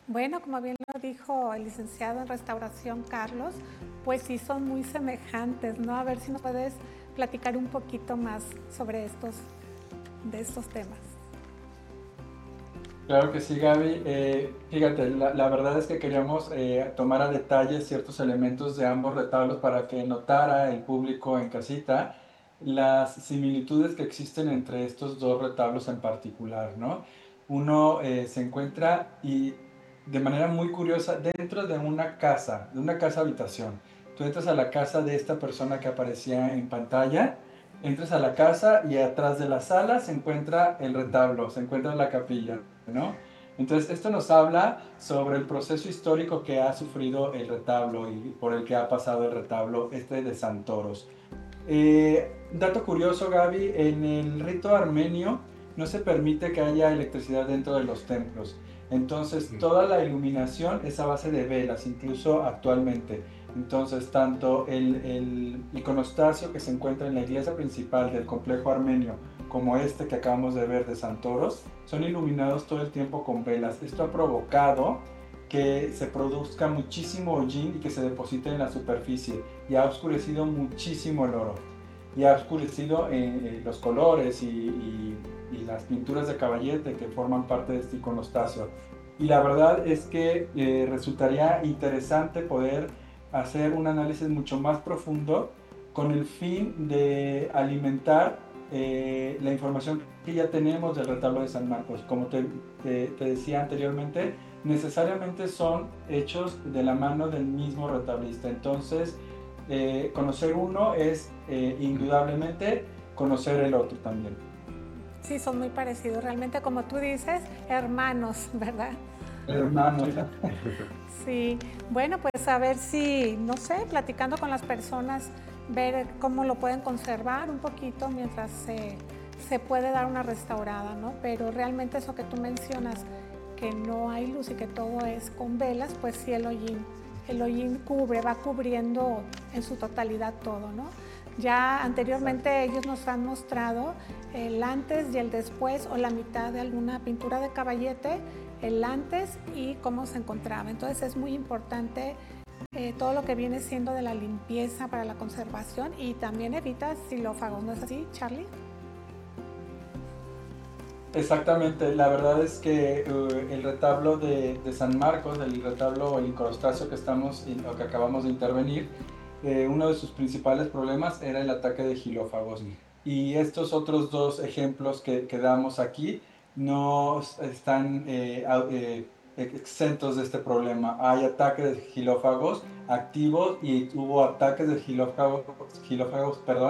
Bueno, como bien lo dijo el licenciado en restauración Carlos, pues sí son muy semejantes, ¿no? A ver si nos puedes platicar un poquito más sobre de estos temas. Claro que sí, Gaby. Fíjate, la verdad es que queríamos tomar a detalle ciertos elementos de ambos retablos para que notara el público en casita las similitudes que existen entre estos dos retablos en particular, ¿no? Uno se encuentra y de manera muy curiosa dentro de una casa habitación. Tú entras a la casa de esta persona que aparecía en pantalla. Entras a la casa y atrás de la sala se encuentra el retablo, se encuentra la capilla, ¿no? Entonces, esto nos habla sobre el proceso histórico que ha sufrido el retablo y por el que ha pasado el retablo este de Santoros. Dato curioso, Gaby, en el rito armenio no se permite que haya electricidad dentro de los templos. Entonces, toda la iluminación es a base de velas, incluso actualmente. Entonces, tanto el iconostasio que se encuentra en la iglesia principal del complejo armenio como este que acabamos de ver de Santoros, son iluminados todo el tiempo con velas. Esto ha provocado que se produzca muchísimo hollín y que se deposite en la superficie y ha oscurecido muchísimo el oro y ha oscurecido los colores y las pinturas de caballete que forman parte de este iconostasio. Y la verdad es que resultaría interesante poder hacer un análisis mucho más profundo con el fin de alimentar la información que ya tenemos del retablo de San Marcos. Como te decía anteriormente, necesariamente son hechos de la mano del mismo retablista. Entonces, conocer uno es indudablemente conocer el otro también. Sí, son muy parecidos, realmente como tú dices, hermanos, ¿verdad? Hermano. Sí, bueno, pues a ver si, no sé, platicando con las personas, ver cómo lo pueden conservar un poquito mientras se puede dar una restaurada, ¿no? Pero realmente eso que tú mencionas, que no hay luz y que todo es con velas, pues sí el hollín va cubriendo en su totalidad todo, ¿no? Ya Exacto. anteriormente ellos nos han mostrado el antes y el después o la mitad de alguna pintura de caballete, el antes y cómo se encontraba. Entonces es muy importante todo lo que viene siendo de la limpieza para la conservación y también evita xilófagos, ¿no es así, Charlie? Exactamente, la verdad es que el retablo de San Marcos, el retablo, el iconostasio o que acabamos de intervenir, uno de sus principales problemas era el ataque de gilófagos. Y estos otros dos ejemplos que damos aquí no están exentos de este problema. Hay ataques de gilófagos activos y hubo ataques de gilófagos, perdón,